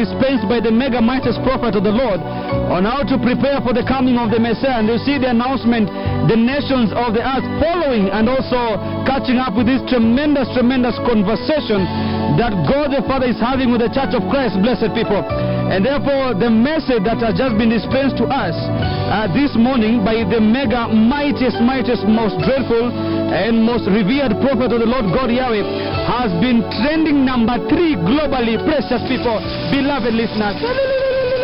dispensed by the mega mightiest prophet of the Lord on how to prepare for the coming of the Messiah. And you see the announcement, the nations of the earth following and also catching up with this tremendous conversation that God the Father is having with the Church of Christ, blessed people. And therefore, the message that has just been dispensed to us this morning by the mega mightiest, most dreadful and most revered prophet of the Lord God Yahweh has been trending number 3 globally, precious people, beloved listeners.